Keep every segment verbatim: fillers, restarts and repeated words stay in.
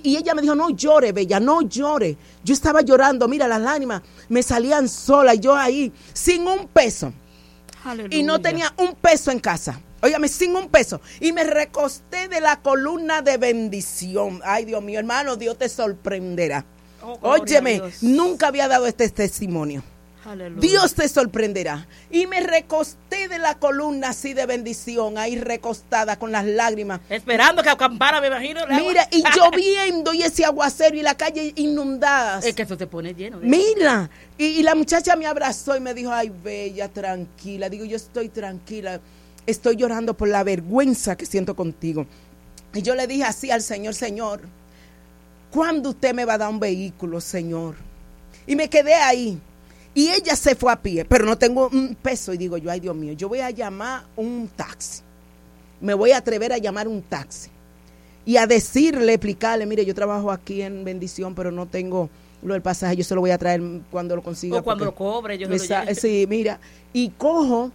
y ella me dijo, no llore, Bella, no llore. Yo estaba llorando, mira, las lágrimas me salían solas, yo ahí, sin un peso. Aleluya. Y no tenía un peso en casa. Óigame, sin un peso. Y me recosté de la columna de bendición. Ay, Dios mío, hermano, Dios te sorprenderá. Oh, óyeme, nunca había dado este testimonio. Aleluya. Dios te sorprenderá. Y me recosté de la columna así de bendición, ahí recostada con las lágrimas. Esperando que acampara, me imagino. Mira, y lloviendo y ese aguacero y la calle inundadas. Es que eso se pone lleno. De Mira, y, y la muchacha me abrazó y me dijo, ay, Bella, tranquila. Digo, yo estoy tranquila. Estoy llorando por la vergüenza que siento contigo. Y yo le dije así al Señor, Señor, ¿cuándo usted me va a dar un vehículo, Señor? Y me quedé ahí. Y ella se fue a pie, pero no tengo un peso. Y digo yo, ay Dios mío, yo voy a llamar un taxi. Me voy a atrever a llamar un taxi. Y a decirle, explicarle, mire, yo trabajo aquí en Bendición, pero no tengo lo del pasaje. Yo se lo voy a traer cuando lo consiga. O cuando lo cobre. Yo esa, lo sí, mira. Y cojo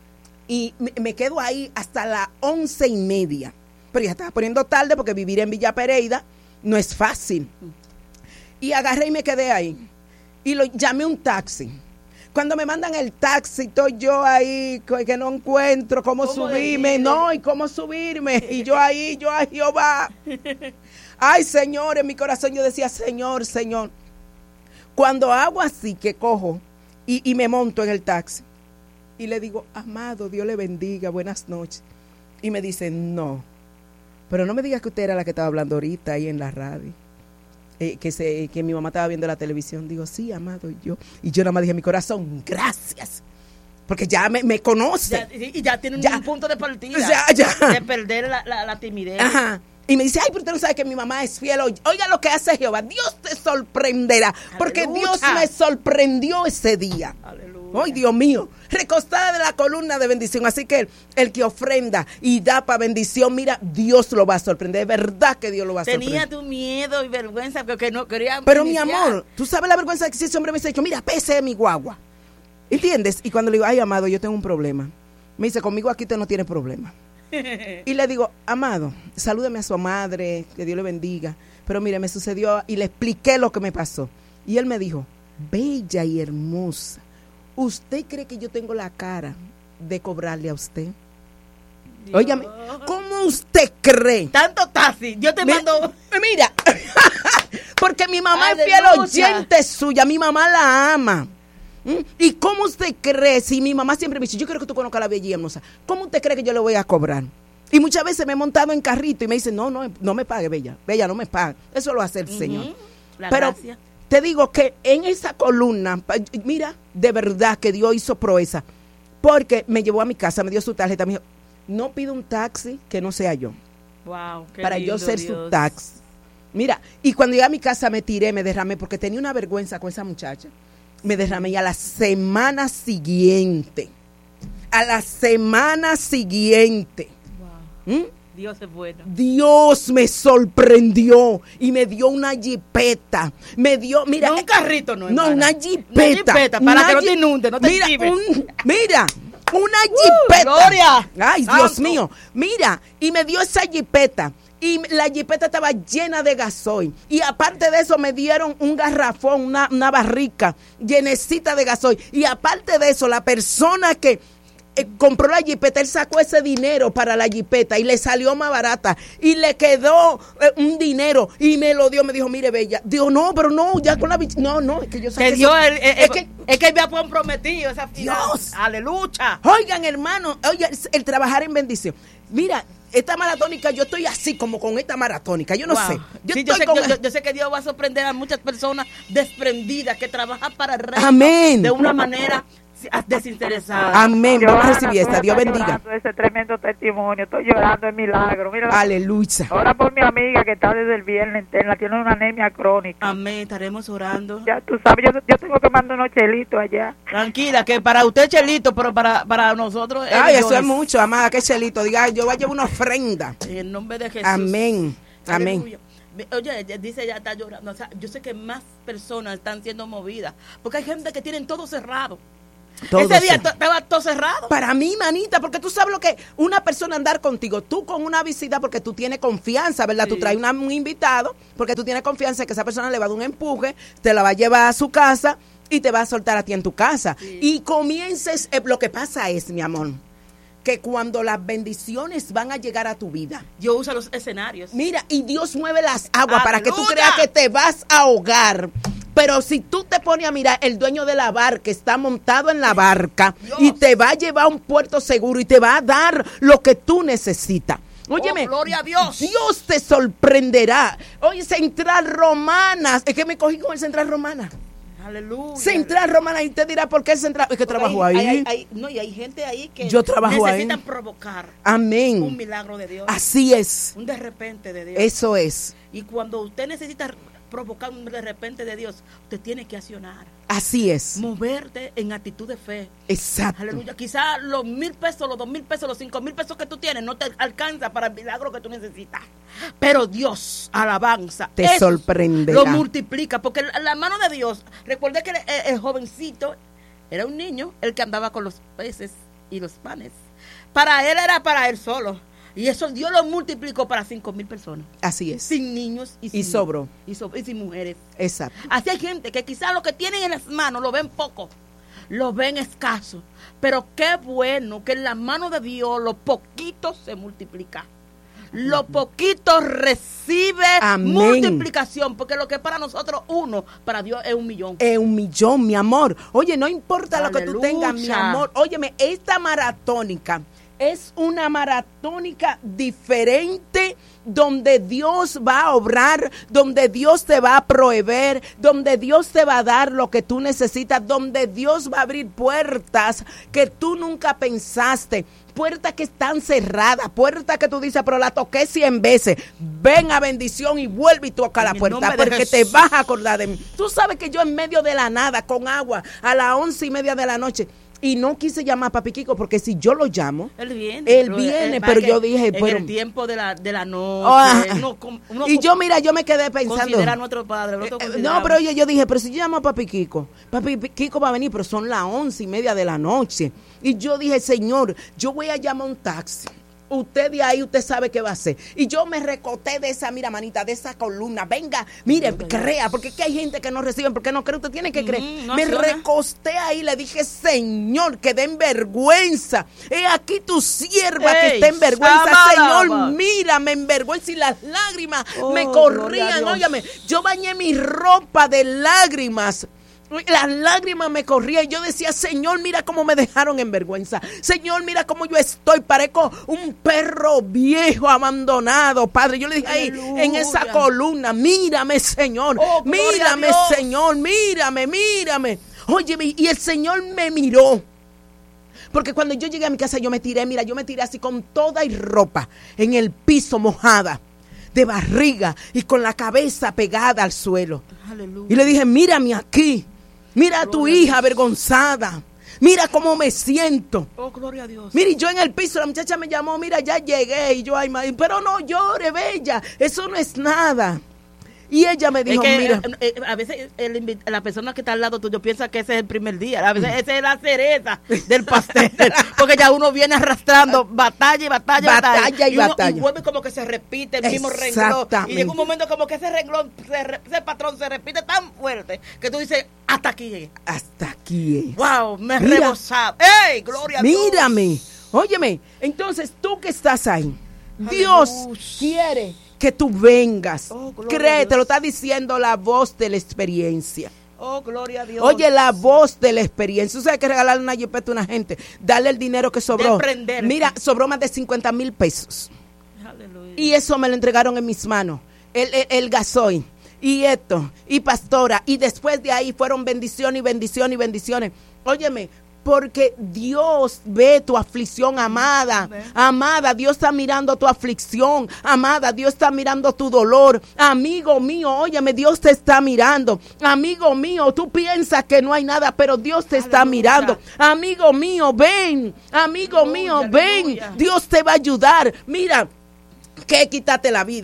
y me, me quedo ahí hasta las once y media. Pero ya estaba poniendo tarde porque vivir en Villa Pereira no es fácil. Y agarré y me quedé ahí. Y lo llamé un taxi. Cuando me mandan el taxi, estoy yo ahí, que no encuentro cómo, ¿Cómo subirme, decirle? no, y cómo subirme. Y yo ahí, yo a Jehová. Ay, Señor, en mi corazón yo decía, Señor, Señor. Cuando hago así, que cojo y, y me monto en el taxi. Y le digo, amado, Dios le bendiga, buenas noches. Y me dice, no, pero no me digas que usted era la que estaba hablando ahorita ahí en la radio. Eh, que, se, que mi mamá estaba viendo la televisión. Digo, sí, amado, y yo. Y yo nada más dije en mi corazón, gracias. Porque ya me, me conoce. Ya, y ya tiene ya. un punto de partida. Ya, ya. De perder la, la, la timidez. Ajá. Y me dice, ay, pero usted no sabe que mi mamá es fiel. Oiga lo que hace Jehová. Dios te sorprenderá. Porque Aleluya. Dios me sorprendió ese día. Aleluya. Ay, Dios mío. Recostada de la columna de bendición. Así que el, el que ofrenda y da para bendición, mira, Dios lo va a sorprender. Es verdad que Dios lo va a Tenía sorprender. Tenía tu miedo y vergüenza porque no quería. Pero iniciar. Mi amor, tú sabes la vergüenza que si ese hombre me dice, mira, pese mi guagua. ¿Entiendes? Y cuando le digo, ay, amado, yo tengo un problema. Me dice, conmigo aquí usted no tiene problema. Y le digo, amado, salúdeme a su madre, que Dios le bendiga. Pero mire, me sucedió y le expliqué lo que me pasó. Y él me dijo, bella y hermosa, ¿usted cree que yo tengo la cara de cobrarle a usted? Óigame, ¿cómo usted cree? Tanto taxi, yo te me, mando. Mira, porque mi mamá Aleluya. Es fiel oyente suya, mi mamá la ama. ¿Y cómo usted cree? Si mi mamá siempre me dice, yo quiero que tú conozcas a la bella y hermosa, ¿cómo usted cree que yo le voy a cobrar? Y muchas veces me he montado en carrito y me dicen, no, no, no me pague, Bella, Bella, no me pague. Eso lo hace el uh-huh. Señor. La Pero gracia. Te digo que en esa columna, mira, de verdad que Dios hizo proeza, porque me llevó a mi casa, me dio su tarjeta, me dijo, no pido un taxi que no sea yo. Wow, qué para lindo, yo ser Dios. su taxi. Mira, y cuando llegué a mi casa me tiré, me derramé, porque tenía una vergüenza con esa muchacha. Me derramé y a la semana siguiente, a la semana siguiente, wow. ¿Mm? Dios es bueno. Dios me sorprendió y me dio una jipeta. Me dio, mira. No un carrito, no. No, hermana. una jipeta. Una jipeta, para una que no te inunde, no te mira, chives. un, mira, una Uh, jipeta. Gloria. Ay, Santo. Dios mío. Mira, y me dio esa jipeta. Y la jipeta estaba llena de gasoil. Y aparte de eso me dieron un garrafón, una, una barrica llenecita de gasoil. Y aparte de eso, la persona que eh, compró la jipeta, él sacó ese dinero para la jipeta y le salió más barata. Y le quedó eh, un dinero y me lo dio. Me dijo, mire, Bella. Digo, no, pero no, ya con la bicha. No, no, es que yo saqué que Dios, eso. el, el, es, que, es que él me ha comprometido esa final. Dios. Aleluya. Oigan, hermano, oye, el, el trabajar en bendición. Mira, esta maratónica, yo estoy así como con esta maratónica, yo no wow. sé. Yo, sí, estoy yo, sé con yo, yo, yo sé que Dios va a sorprender a muchas personas desprendidas que trabajan para el reino. Amén. De una manera desinteresada. Amén. Vamos a recibir esta. Dios bendiga. Ese tremendo testimonio. Estoy llorando, es milagro. Mira, aleluya. Ora por mi amiga que está desde el viernes interna, tiene una anemia crónica. Amén. Estaremos orando. Ya tú sabes, yo, yo tengo que mandar unos chelitos allá. Tranquila, que para usted chelito, pero para, para nosotros. Ay, eso es mucho, amada. Que chelito. Diga, yo voy a llevar una ofrenda. En el nombre de Jesús. Amén. Amén. Aleluya. Oye, dice, ella está llorando. O sea, yo sé que más personas están siendo movidas. Porque hay gente que tienen todo cerrado. Todo Ese día se- to- estaba todo cerrado. Para mí, manita, porque tú sabes lo que una persona andar contigo, tú con una visita porque tú tienes confianza, ¿verdad? Sí. Tú traes una- un invitado porque tú tienes confianza en que esa persona le va a dar un empuje, te la va a llevar a su casa y te va a soltar a ti en tu casa. Sí. Y comiences, eh, lo que pasa es, mi amor, que cuando las bendiciones van a llegar a tu vida, Yo uso los escenarios. mira, y Dios mueve las aguas para que tú ¡Aleluya! creas que te vas a ahogar. Pero si tú te pones a mirar, el dueño de la barca está montado en la barca Dios. y te va a llevar a un puerto seguro y te va a dar lo que tú necesitas. Óyeme, Oh, gloria a Dios. Dios te sorprenderá. Oye, Central Romana, es que me cogí con el Central Romana. Aleluya. Central Romana, y te dirá por qué el Central, es que Porque trabajo hay- ahí. hay- hay- no, y hay gente ahí que Yo trabajo ahí. necesitan provocar un Amén. milagro de Dios. Así es. Un de repente de Dios. Eso es. Y cuando usted necesita provocar un de repente de Dios, usted tiene que accionar. Así es. Moverte en actitud de fe. Exacto. Aleluya. Quizás los mil pesos, los dos mil pesos, los cinco mil pesos que tú tienes no te alcanza para el milagro que tú necesitas. Pero Dios, alabanza, Te eso sorprenderá. lo multiplica. Porque la, la mano de Dios, recuerde que el, el jovencito era un niño, el que andaba con los peces y los panes. Para él era para él solo. Y eso Dios lo multiplicó para cinco mil personas. Así es. Sin niños y sin, Y sobró. y, so- y sin mujeres. Exacto. Así hay gente que quizás lo que tienen en las manos lo ven poco, lo ven escaso. Pero qué bueno que en las manos de Dios lo poquito se multiplica. Lo poquito recibe Amén. multiplicación, porque lo que es para nosotros uno, para Dios es un millón. Es un millón, mi amor. Oye, no importa lo que tú Aleluya. tengas, mi amor. Óyeme, esta maratónica es una maratónica diferente donde Dios va a obrar, donde Dios te va a proveer, donde Dios te va a dar lo que tú necesitas, donde Dios va a abrir puertas que tú nunca pensaste. Puertas que están cerradas, puertas que tú dices, pero la toqué cien veces. Ven a bendición y vuelve y toca la En el puerta, nombre de porque te Jesús. vas a acordar de mí. Tú sabes que yo en medio de la nada, con agua, a las once y media de la noche, y no quise llamar a Papi Kiko, porque si yo lo llamo, Él viene. Él pero viene, va pero que yo dije, en pero- el tiempo de la, de la noche, Ah, uno com- uno y yo, mira, yo me quedé pensando. considera a nuestro padre. nosotros Eh, eh, consideramos. no, pero oye, yo dije, pero si yo llamo a Papi Kiko, Papi Kiko va a venir, pero son las once y media de la noche. Y yo dije, Señor, yo voy a llamar un taxi. Usted de ahí, usted sabe qué va a hacer. Y yo me recoté de esa, mira, manita, de esa columna. Venga, mire, crea, porque es que hay gente que no recibe, porque no cree, usted tiene que creer. Ujú, no me acciona. recosté ahí, le dije, Señor, que den vergüenza. He aquí tu sierva que Ey, está en vergüenza. shabalaba. Señor, mírame en vergüenza y las lágrimas Oh, me gloria a corrían. Dios. Óyame, yo bañé mi ropa de lágrimas. Las lágrimas me corrían y yo decía, Señor, mira cómo me dejaron en vergüenza. Señor, mira cómo yo estoy, parezco un perro viejo abandonado, Padre. Yo le dije ahí Aleluya. en esa columna, mírame, Señor, Oh, gloria a mírame, Dios. Señor, mírame, mírame. Óyeme, y el Señor me miró. Porque cuando yo llegué a mi casa, yo me tiré, mira, yo me tiré así con toda y ropa en el piso mojada, de barriga y con la cabeza pegada al suelo. Aleluya. Y le dije, mírame aquí, mira a tu Gloria a hija Dios. avergonzada, mira cómo me siento. Oh, gloria a Dios. Mira, y yo en el piso, la muchacha me llamó, mira, ya llegué, y yo, ay, ma- pero no llore, bella, eso no es nada. Y ella me Es dijo, que mira, eh, eh, a veces el invi- la persona que está al lado tuyo piensa que ese es el primer día. A veces esa es la cereza del pastel. Porque ya uno viene arrastrando batalla y batalla, Batalla y uno- batalla. Y vuelve como que se repite el mismo renglón. Exactamente. Y llega un momento como que ese renglón, se re- ese patrón se repite tan fuerte que tú dices, hasta aquí llegué. hasta aquí es. Wow, me he Mira. rebosado. ¡Ey, gloria a Dios! Mírame, óyeme, entonces tú que estás ahí, Aleluya. Dios quiere que tú vengas. Oh, gloria a Cree, Dios. te lo está diciendo la voz de la experiencia. Oh, gloria a Dios. Oye, la voz de la experiencia. Usted hay que regalarle una jipeta a una gente, darle el dinero que sobró. Desprenderte. Mira, sobró más de cincuenta mil pesos. Aleluya. Y eso me lo entregaron en mis manos. El, el, el gasoil. Y esto. Y pastora. Y después de ahí fueron bendiciones y bendiciones y bendiciones. Óyeme. Porque Dios ve tu aflicción, amada. Amén. Amada, Dios está mirando tu aflicción. Amada, Dios está mirando tu dolor. Amigo mío, óyeme, Dios te está mirando. Amigo mío, tú piensas que no hay nada, pero Dios te está Aleluya. mirando. Amigo mío, ven. Amigo Aleluya, mío, ven. aleluya. Dios te va a ayudar. Mira, que quítate la vida.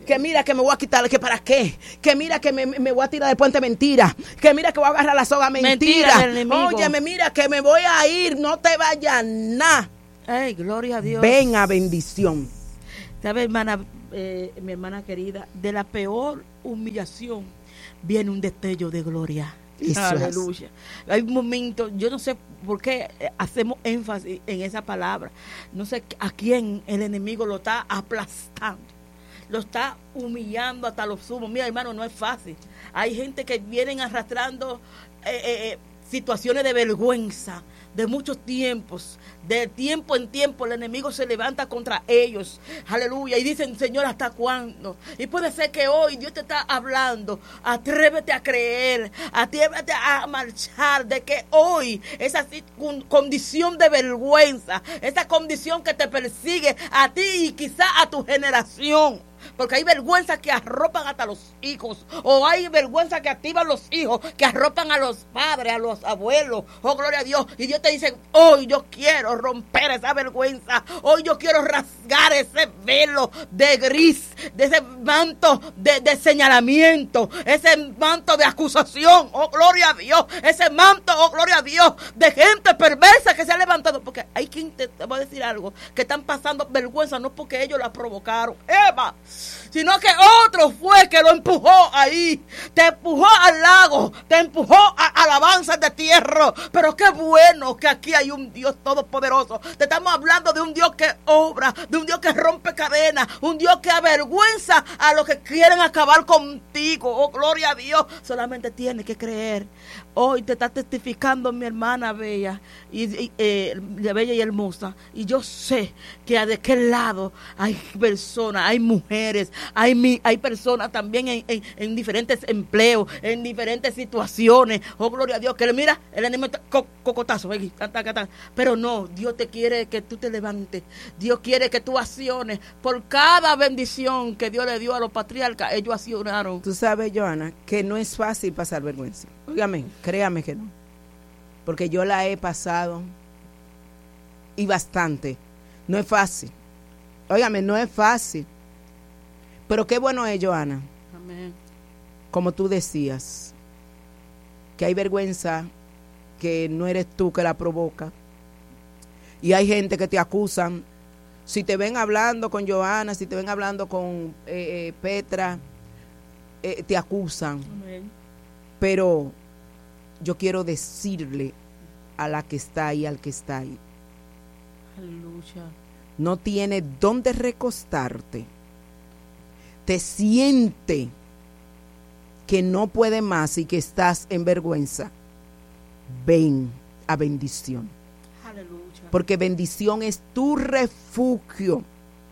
que mira que me voy a quitar, que para qué, que mira que me, me voy a tirar del puente mentira, que mira que voy a agarrar la soga mentira, mentira oye, me mira que me voy a ir, no te vayas nada. Ay, gloria a Dios. Ven a bendición. ¿Sabe, hermana, eh, mi hermana querida? De la peor humillación viene un destello de gloria. Eso Aleluya. Es. Hay un momento, yo no sé por qué hacemos énfasis en esa palabra. No sé a quién el enemigo lo está aplastando, lo está humillando hasta los sumos. Mira, hermano, no es fácil. Hay gente que vienen arrastrando eh, eh, situaciones de vergüenza de muchos tiempos, de tiempo en tiempo el enemigo se levanta contra ellos, aleluya, y dicen, Señor, ¿hasta cuándo? Y puede ser que hoy Dios te está hablando, atrévete a creer, atrévete a marchar, de que hoy esa condición de vergüenza, esa condición que te persigue a ti y quizá a tu generación, porque hay vergüenza que arropan hasta los hijos, o hay vergüenza que activan los hijos, que arropan a los padres, a los abuelos, oh gloria a Dios, y Dios te dice, hoy yo quiero romper esa vergüenza, hoy yo quiero rasgar ese velo de gris, de ese manto de, de señalamiento, ese manto de acusación, oh gloria a Dios, ese manto, oh gloria a Dios, de gente perversa que se ha levantado, porque hay quien te, te va a decir algo, que están pasando vergüenza no porque ellos la provocaron, Eva, sino que otro fue que lo empujó ahí, te empujó al lago, te empujó a alabanzas de tierra. Pero qué bueno que aquí hay un Dios todopoderoso. Te estamos hablando de un Dios que obra, de un Dios que rompe cadenas, un Dios que avergüenza a los que quieren acabar contigo. Oh, gloria a Dios. Solamente tienes que creer. Hoy te está testificando mi hermana bella y, y eh, bella y hermosa, y yo sé que de aquel lado hay personas, hay mujeres, hay mi, hay personas también en, en, en diferentes empleos, en diferentes situaciones. Oh, gloria a Dios, que le mira el enemigo está co, cocotazo, pero no, Dios te quiere que tú te levantes, Dios quiere que tú acciones por cada bendición que Dios le dio a los patriarcas. Ellos accionaron. Tú sabes, Joana, que no es fácil pasar vergüenza. Óigame, créame que no, porque yo la he pasado y bastante. No es fácil, óigame, no es fácil, pero qué bueno es, Joana. Amén. Como tú decías, que hay vergüenza que no eres tú que la provoca, y hay gente que te acusan. Si te ven hablando con Joana, si te ven hablando con eh, eh, Petra, eh, te acusan. Amén. Pero yo quiero decirle a la que está ahí, al que está ahí, aleluya, no tienes dónde recostarte, te siente que no puede más y que estás en vergüenza, ven a bendición. Aleluya. Porque bendición es tu refugio,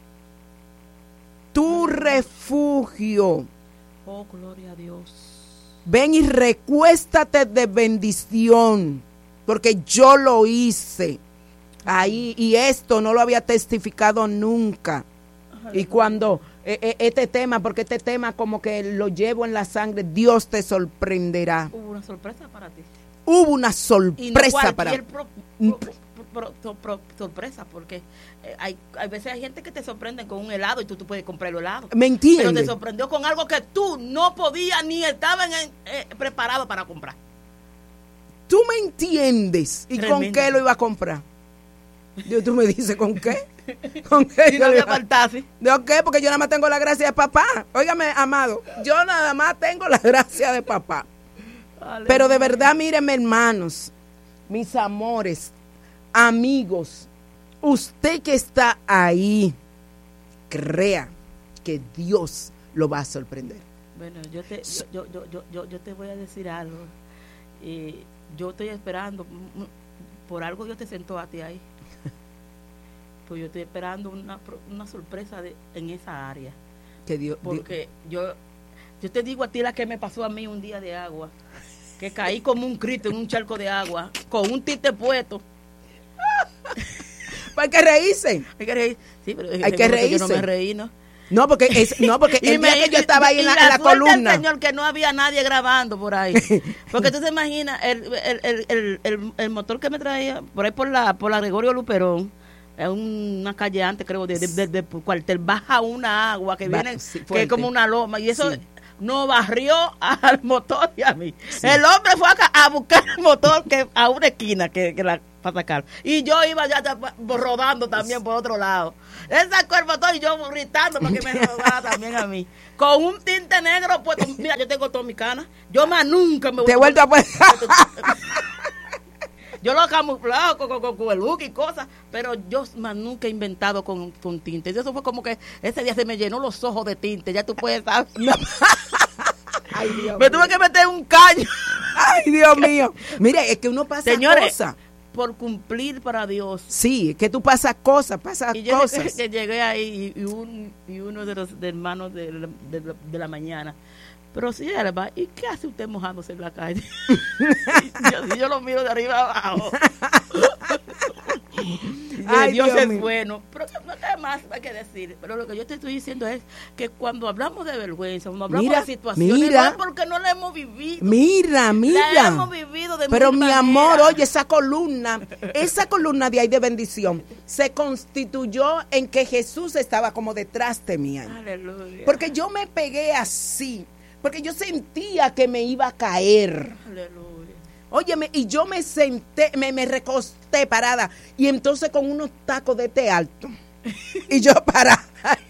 tu refugio. Oh, gloria a Dios. Ven y recuéstate de bendición, porque yo lo hice ahí y esto no lo había testificado nunca. Aleluya. Y cuando eh, eh, este tema, porque este tema como que lo llevo en la sangre, Dios te sorprenderá. Hubo una sorpresa para ti. Hubo una sorpresa no para ti. Pro, pro, pro, pro, pro, sorpresa, porque eh, hay, hay veces hay gente que te sorprende con un helado y tú, tú puedes comprar el helado. ¿Me entiendes? Pero te sorprendió con algo que tú no podías ni estabas eh, preparado para comprar. ¿Tú me entiendes? ¿Y Tremendo. Con qué lo iba a comprar? Dios, tú me dices, ¿con qué? ¿Con qué? Si no me faltase. ¿De qué? Porque yo nada más tengo la gracia de papá. Óigame, amado, yo nada más tengo la gracia de papá. Aleluya. Pero de verdad, mírenme, hermanos, mis amores, amigos, usted que está ahí, crea que Dios lo va a sorprender. Bueno, yo te, yo, yo, yo, yo, yo te voy a decir algo. Eh, yo estoy esperando, por algo Dios te sentó a ti ahí. Pues yo estoy esperando una, una sorpresa de, en esa área. Que Dios, porque Dios. yo yo te digo a ti la que me pasó a mí un día de agua, que caí como un Cristo en un charco de agua, con un tite puesto. Hay que reírse. Hay que reírse. Sí, pero hay que reírse. Yo no me reí, ¿no? No, porque es, no, porque el día que yo estaba ahí en la, la, en la columna. Señor, que no había nadie grabando por ahí. Porque tú te imaginas, el, el, el, el, el, el motor que me traía por ahí por la, por la Gregorio Luperón, es una calle antes, creo, de, de, de, de cuartel, baja una agua que Va, viene, sí, que es como una loma, y eso Sí. nos barrió al motor y a mí. Sí. El hombre fue a, a buscar el motor que a una esquina que, que la para sacar. Y yo iba ya rodando también por otro lado. Él sacó el motor y yo gritando para que me rodara también a mí. Con un tinte negro puesto. Mira, yo tengo toda mi cana. Yo más nunca me voy Te he vuelto a poner. Yo lo he camuflado con, con, con, con el look y cosas, pero yo más nunca he inventado con, con tinte. Eso fue como que ese día se me llenó los ojos de tinte. Ya tú puedes saber. Ay, Dios me mío. tuve que meter un caño. Ay, Dios mío. Mire, es que uno pasa Señores, cosas. Por cumplir para Dios. Sí, que tú pasas cosas, pasas y yo cosas. Que, que llegué ahí y, y, un, y uno de los de hermanos de la, de, la, de la mañana, pero si él va, ¿y qué hace usted mojándose en la calle? yo, yo lo miro de arriba abajo. Ay, Dios, Dios es mío. Bueno, pero no hay más hay que decir. Pero lo que yo te estoy diciendo es que cuando hablamos de vergüenza, cuando hablamos mira, de situaciones, mira, no es porque no la hemos vivido. Mira, mira. La hemos vivido de Pero mi manera. amor, oye, esa columna, esa columna de ahí de bendición, se constituyó en que Jesús estaba como detrás de mí. Aleluya. Porque yo me pegué así, porque yo sentía que me iba a caer. Aleluya. Óyeme, y yo me senté, me, me recosté parada, y entonces con unos tacos de té alto, y yo parada.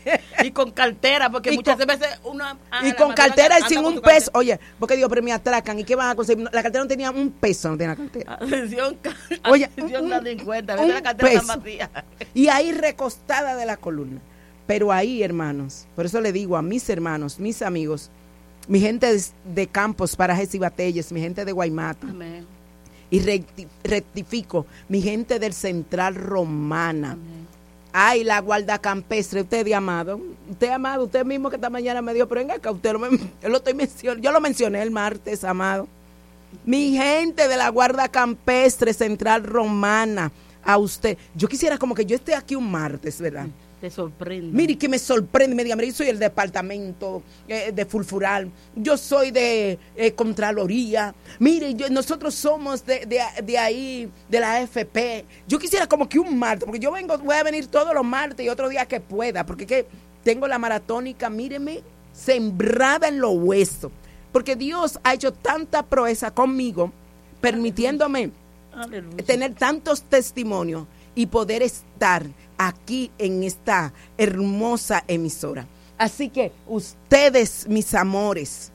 Y con cartera, porque y muchas con, veces una... Y con cartera y sin un peso. Oye, porque digo, pero me atracan, ¿y qué van a conseguir? La cartera no tenía un peso, no tenía cartera. Atención, oye, atención, un, dale en cuenta, un la cartera peso. Está vacía. Y ahí recostada de la columna. Pero ahí, hermanos, por eso le digo a mis hermanos, mis amigos, mi gente de, de Campos, Parajes y Batelles, mi gente de Guaymata. Amén. Y recti, rectifico, mi gente del Central Romana. Amén. Ay, la guarda campestre, usted de Amado. Usted Amado, usted mismo que esta mañana me dio, pero venga acá, usted lo, yo lo estoy mencionando, yo lo mencioné el martes, Amado. Mi gente de la guarda campestre Central Romana, a usted. Yo quisiera como que yo esté aquí un martes, ¿verdad? Te sorprende. Mire, que me sorprende, me diga, mire, yo soy el departamento eh, de Fulfural, yo soy de eh, Contraloría, mire, yo, nosotros somos de, de, de ahí, de la A F P. Yo quisiera como que un martes, porque yo vengo, voy a venir todos los martes y otro día que pueda, porque que tengo la maratónica, míreme, sembrada en los huesos, porque Dios ha hecho tanta proeza conmigo, permitiéndome Aleluya. Tener tantos testimonios y poder estar aquí en esta hermosa emisora. Así que ustedes, mis amores,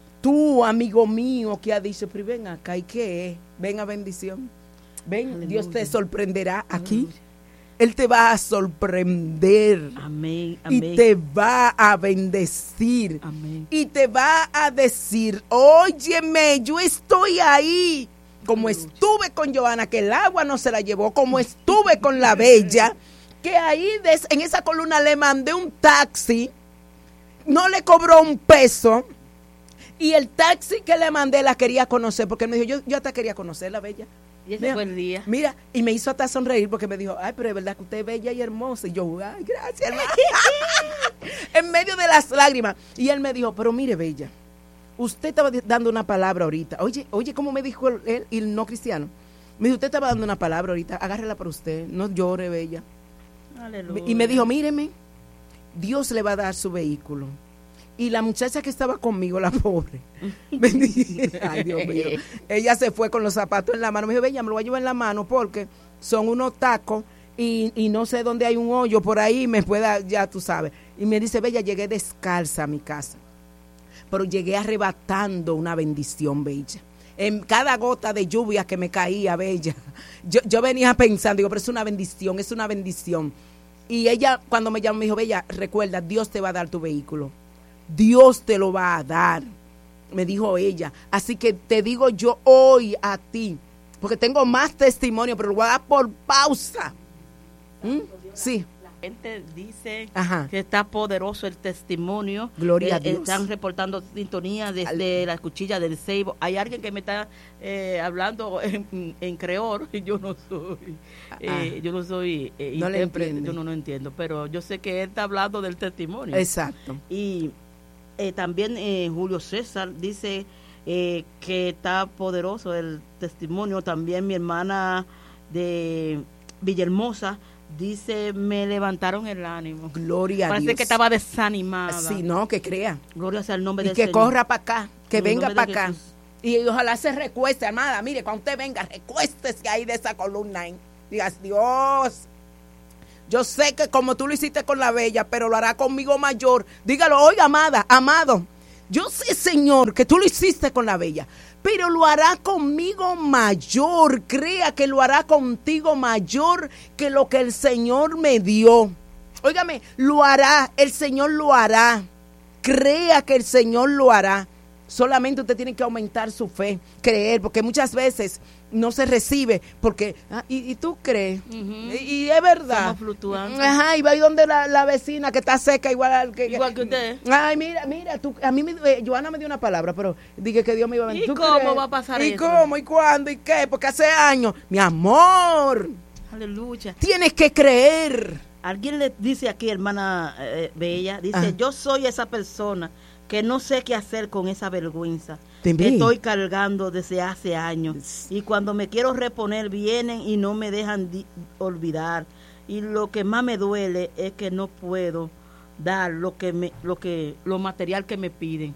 tú, amigo mío, que ha dicho, pero ven acá, ¿y qué es? Ven a bendición. Ven, Aleluya. Dios te sorprenderá aquí. Aleluya. Él te va a sorprender. Amén, amén. Y te va a bendecir. Amén. Y te va a decir, óyeme, yo estoy ahí. Como estuve con Joana, que el agua no se la llevó, como estuve con la Bella, que ahí des, en esa columna le mandé un taxi, no le cobró un peso, y el taxi que le mandé la quería conocer, porque él me dijo, yo, yo hasta quería conocer la Bella. Y ese mira, fue el día. Mira, y me hizo hasta sonreír porque me dijo, ay, pero es verdad que usted es bella y hermosa. Y yo, ay, gracias. En medio de las lágrimas. Y él me dijo, pero mire, Bella, usted estaba dando una palabra ahorita. Oye, oye, ¿cómo me dijo él, el no cristiano? Me dijo, usted estaba dando una palabra ahorita, agárrela para usted, no llore, Bella. Aleluya. Y me dijo, míreme, Dios le va a dar su vehículo. Y la muchacha que estaba conmigo, la pobre, me dijo, ay, Dios mío, ella se fue con los zapatos en la mano. Me dijo, Bella, me lo voy a llevar en la mano porque son unos tacos y, y no sé dónde hay un hoyo por ahí, me pueda, ya tú sabes. Y me dice, Bella, llegué descalza a mi casa, pero llegué arrebatando una bendición, Bella. En cada gota de lluvia que me caía, Bella, yo, yo venía pensando, digo, pero es una bendición, es una bendición. Y ella, cuando me llamó, me dijo, Bella, recuerda, Dios te va a dar tu vehículo. Dios te lo va a dar, me dijo ella. Así que te digo yo hoy a ti, porque tengo más testimonio, pero lo voy a dar por pausa. ¿Mm? Sí. La gente dice Ajá. que está poderoso el testimonio. Gloria eh, a Dios. Están reportando sintonía desde la cuchilla del ceibo. Hay alguien que me está eh, hablando en, en creol y yo no soy, eh, yo no soy eh, no le entiendo. Yo no, no entiendo, pero yo sé que él está hablando del testimonio. Exacto. Y Eh, también eh, Julio César dice eh, que está poderoso el testimonio. También mi hermana de Villahermosa Dice, me levantaron el ánimo. Gloria a Parece Dios. que estaba desanimada. Sí, no, que crea. Gloria sea el nombre Y del que Señor. corra para acá, que En el venga nombre de para acá. Jesús. Y ojalá se recueste, amada. Mire, cuando usted venga, recuéstese ahí de esa columna. ¿eh? Digas, Dios, yo sé que como tú lo hiciste con la bella, pero lo hará conmigo mayor. Dígalo, oiga, amada, amado. Yo sé, Señor, que tú lo hiciste con la bella, pero lo hará conmigo mayor. Crea que lo hará contigo mayor que lo que el Señor me dio. Óigame, lo hará, el Señor lo hará. Crea que el Señor lo hará. Solamente usted tiene que aumentar su fe, creer, porque muchas veces no se recibe, porque, ah, y, y tú crees, Ujú. y, y es verdad. Somos fluctuantes. Ajá, y va ahí donde la, la vecina que está seca, igual al que, Igual que usted. Ay, mira, mira, tú, a mí, me, eh, Joana me dio una palabra, pero dije que Dios me iba a ¿Y ¿Tú cómo crees? va a pasar ¿Y eso? cómo? ¿Y cuándo? ¿Y qué? Porque hace años, mi amor, Aleluya. tienes que creer. Alguien le dice aquí, hermana eh, Bella, dice, Ajá. yo soy esa persona que no sé qué hacer con esa vergüenza que También. estoy cargando desde hace años. Y cuando me quiero reponer, vienen y no me dejan di- olvidar. Y lo que más me duele es que no puedo dar lo que me, lo que, lo material que me piden.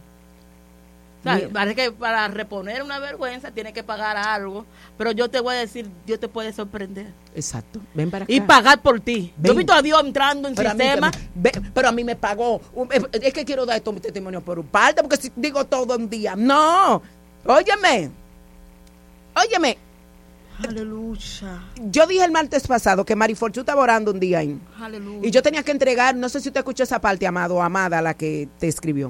O sea, Bien. parece que para reponer una vergüenza tiene que pagar algo, pero yo te voy a decir, Dios te puede sorprender Exacto, ven para acá. y pagar por ti. Ven. Yo he visto a Dios entrando en Pero a, mí, sistema. que me- ve- pero a mí me pagó. Un- Es que quiero dar estos testimonios por un parte, porque si digo todo un día. No, óyeme, óyeme. Aleluya, Yo dije el martes pasado que Mariforchu estaba orando un día ahí. aleluya. Y yo tenía que entregar, no sé si usted escuchó esa parte, amado o amada, la que te escribió.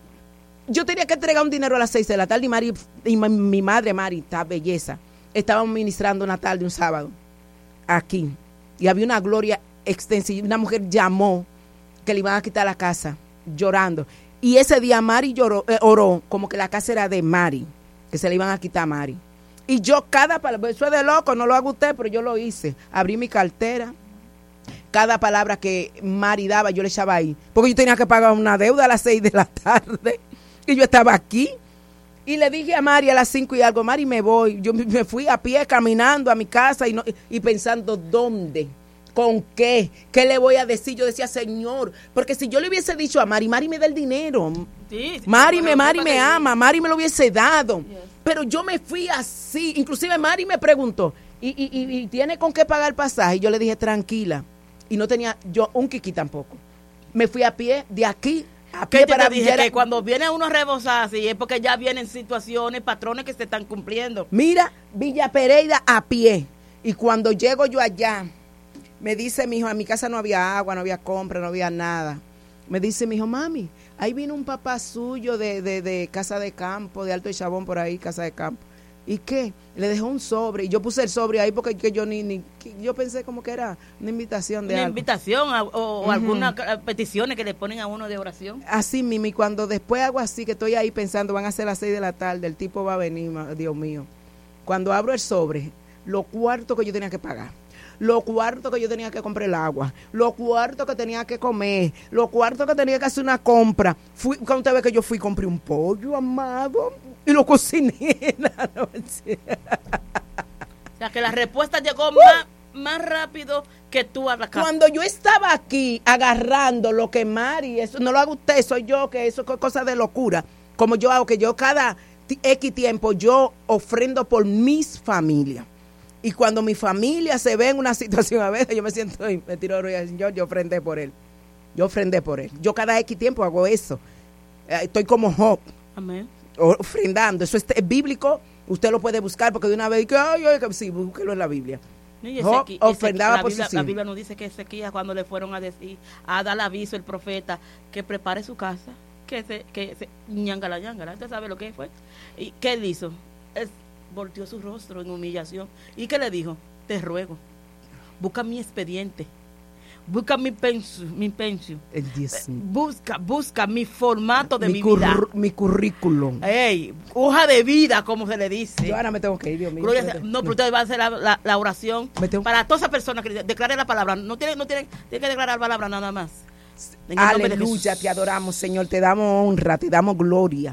Yo tenía que entregar un dinero a las seis de la tarde y, Mari, y ma- mi madre, Mari, está belleza. Estábamos ministrando una tarde, un sábado, aquí. Y había una gloria extensiva. Una mujer llamó que le iban a quitar la casa, llorando. Y ese día Mari lloró, eh, oró como que la casa era de Mari, que se le iban a quitar a Mari. Y yo cada palabra, eso es de loco, no lo hago usted, pero yo lo hice. Abrí mi cartera. Cada palabra que Mari daba, yo le echaba ahí. Porque yo tenía que pagar una deuda a las seis de la tarde. Y yo estaba aquí. Y le dije a Mari a las cinco y algo, Mari, me voy. Yo me fui a pie caminando a mi casa y, no, y pensando, ¿dónde? ¿Con qué? ¿Qué le voy a decir? Yo decía, Señor, porque si yo le hubiese dicho a Mari, Mari me da el dinero. Sí, sí, Mari bueno, me, Mari sepa me que- ama, Mari me lo hubiese dado. Yes. Pero yo me fui así. Inclusive Mari me preguntó, ¿y, y, y, y tiene con qué pagar el pasaje? Y yo le dije, tranquila. Y no tenía yo un kiki tampoco. Me fui a pie de aquí a ¿Qué pie te, para te dije? Villera. Que cuando viene uno a rebosar así es porque ya vienen situaciones, patrones que se están cumpliendo. Mira, Villa Pereira a pie. Y cuando llego yo allá, me dice mi hijo, en mi casa no había agua, no había compra, no había nada. Me dice mi hijo, mami, ahí vino un papá suyo de, de, de Casa de Campo, de Alto de Chabón por ahí, Casa de Campo. ¿Y qué? Le dejó un sobre. Y yo puse el sobre ahí porque que yo ni, ni que yo pensé como que era una invitación de Una algo. invitación a- o, o Ujú. algunas eh, peticiones que le ponen a uno de oración. Así mismo, y cuando después hago así, que estoy ahí pensando, van a ser las seis de la tarde, el tipo va a venir, ma- Dios mío. Cuando abro el sobre, lo cuarto que yo tenía que pagar, lo cuarto que yo tenía que comprar el agua, lo cuarto que tenía que comer, lo cuarto que tenía que hacer una compra. Fui, cuando usted ve que yo fui y compré un pollo, amado, y lo cociné la noche. O sea, que la respuesta llegó más, más rápido que tú a la casa. Cuando yo estaba aquí agarrando lo que Mari, eso no lo hago usted, soy yo, que eso es cosa de locura. Como yo hago, que yo cada ti- X tiempo yo ofrendo por mis familias. Y cuando mi familia se ve en una situación, a veces yo me siento y me tiro rollo, yo, yo ofrendé por él. Yo ofrendé por él. Yo cada X tiempo hago eso. Eh, Estoy como Job, Amén. ofrendando. Eso es, es bíblico. Usted lo puede buscar porque de una vez, que, ay, ay, que sí, búsquelo en la Biblia. Y Job Ezequi- ofrendaba Ezequi- la por Biblia, sus la hijos. Biblia nos dice que Ezequías, cuando le fueron a decir, a dar aviso el profeta, que prepare su casa, que se, que se, ñangala, ñangala, ¿usted sabe lo que fue? ¿Y qué él hizo? Él volteó su rostro en humillación. ¿Y qué le dijo? Te ruego, busca mi expediente, busca mi pensio, mi pensio, El Dios mío. busca, busca mi formato de mi, mi, vida. curr- mi currículum. Ey, hoja de vida, como se le dice. Yo ahora me tengo que ir, Dios mío. Gloria sea- espérate. no, pero usted va a hacer la, la- la oración Me tengo- para todas esas personas que declaren la palabra. No tienen, no tienen, tienen que declarar palabra nada más. En el nombre de Aleluya, Jesús. te adoramos, Señor, te damos honra, te damos gloria.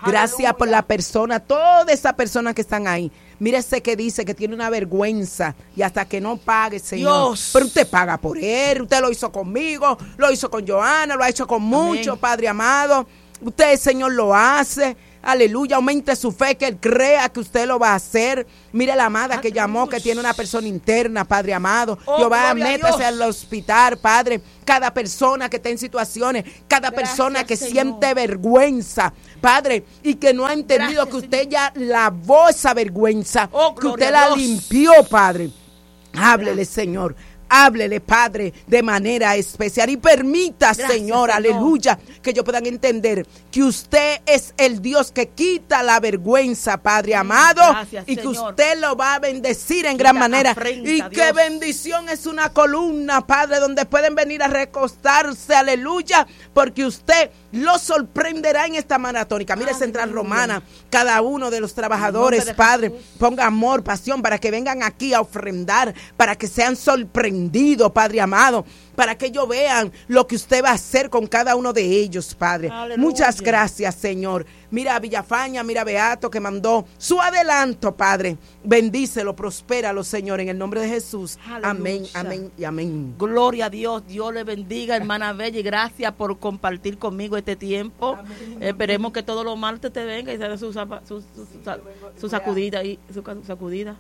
Gracias Aleluya. por la persona, toda esa persona que están ahí. Mire ese que dice que tiene una vergüenza y hasta que no pague, Señor. Dios. Pero usted paga por él, usted lo hizo conmigo, lo hizo con Joana, lo ha hecho con muchos, Amén. Padre amado. Usted, Señor, lo hace. Aleluya, aumente su fe, que él crea que usted lo va a hacer. Mire la amada que llamó, que tiene una persona interna, Padre amado. Oh, Jehová, gloria a métase Dios. al hospital, Padre. Cada persona que está en situaciones, cada Gracias, persona que Señor. siente vergüenza, Padre, y que no ha entendido Gracias, que usted ya lavó esa vergüenza, Oh, que gloria usted a la Dios. limpió, Padre. Háblele, Señor. Háblele, Padre, de manera especial y permita, Gracias, Señor, Señor. aleluya, que ellos puedan entender que usted es el Dios que quita la vergüenza, Padre amado, Gracias, y que Señor. usted lo va a bendecir en Quita gran manera. afrenta, Y Dios. que bendición es una columna, Padre, donde pueden venir a recostarse, aleluya, porque usted lo sorprenderá en esta maratónica. Mire, Central Aleluya. Romana, cada uno de los trabajadores, En el nombre de Padre, Jesús. ponga amor, pasión, para que vengan aquí a ofrendar, para que sean sorprendidos, Padre amado, para que ellos vean lo que usted va a hacer con cada uno de ellos, Padre. Aleluya. Muchas gracias, Señor. Mira a Villafaña, mira a Beato que mandó su adelanto, Padre. Bendícelo, prospéralo, Señor, en el nombre de Jesús. Aleluya. Amén, amén y amén. Gloria a Dios, Dios le bendiga, hermana Bella, y gracias por compartir conmigo este tiempo. Esperemos que todos los martes te venga y se dé su, zapa- su, su, su- su sacudida y su ca- sacudida.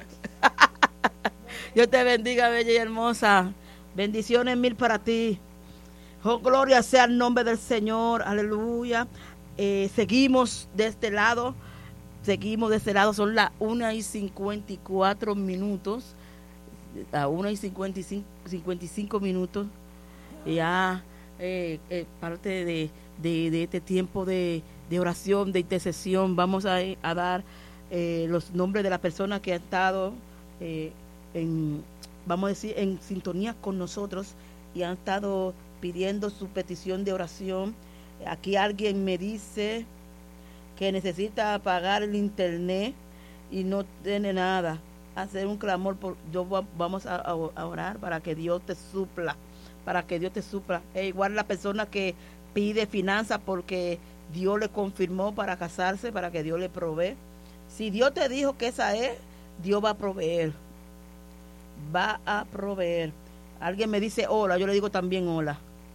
Dios te bendiga, bella y hermosa. Bendiciones mil para ti. Oh, gloria sea el nombre del Señor. Aleluya. Eh, seguimos de este lado. Seguimos de este lado. Son las una y cincuenta y cuatro minutos. A una y cincuenta y cinco, cincuenta y cinco minutos. Ya eh, eh, parte de, de, de este tiempo de, de oración, de intercesión. Vamos a, a dar eh, los nombres de las personas que han estado eh, en, vamos a decir, en sintonía con nosotros y han estado pidiendo su petición de oración. Aquí alguien me dice que necesita pagar el internet y no tiene nada. Hacer un clamor, por, yo va- vamos a, a orar para que Dios te supla, para que Dios te supla. E igual la persona que pide finanzas porque Dios le confirmó para casarse, para que Dios le provee. Si Dios te dijo que esa es, Dios va a proveer. Va a proveer. Alguien me dice hola, yo le digo también hola.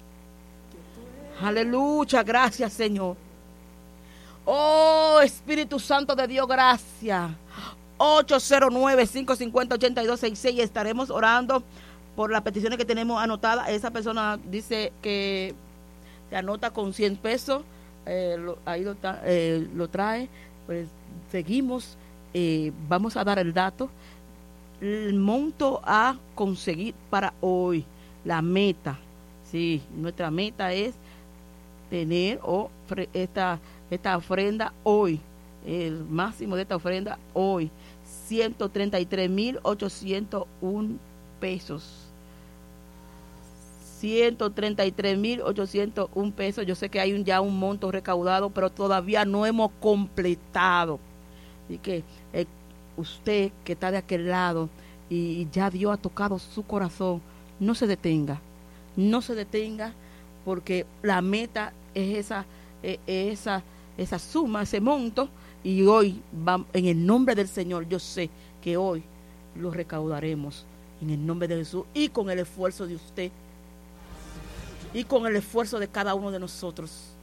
Aleluya, gracias, Señor. Oh, Espíritu Santo de Dios, gracias. ocho cero nueve, cinco cinco cero, ocho dos seis seis. Estaremos orando por las peticiones que tenemos anotadas. Esa persona dice que se anota con cien pesos. Eh, lo, ahí lo, ta- eh, lo trae. Pues seguimos. Eh, vamos a dar el dato. El monto a conseguir para hoy. La meta. Sí, nuestra meta es tener o fre- esta, esta ofrenda hoy. El máximo de esta ofrenda hoy. ciento treinta y tres mil ochocientos uno pesos. ciento treinta y tres mil ochocientos uno pesos. Yo sé que hay un, ya un monto recaudado, pero todavía no hemos completado. Así que eh, usted que está de aquel lado y ya Dios ha tocado su corazón, no se detenga. No se detenga porque la meta es esa, eh, esa, esa suma, ese monto. Y hoy, va, en el nombre del Señor, yo sé que hoy lo recaudaremos en el nombre de Jesús y con el esfuerzo de usted y con el esfuerzo de cada uno de nosotros.